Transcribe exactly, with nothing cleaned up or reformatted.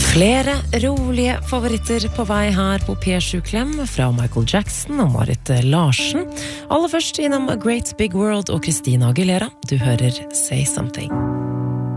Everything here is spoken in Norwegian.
Flere rolige favoritter på vei her på P sju Klem fra Michael Jackson og Marit Larsen. Aller først innom A Great Big World og Christina Aguilera. Du hører Say Something.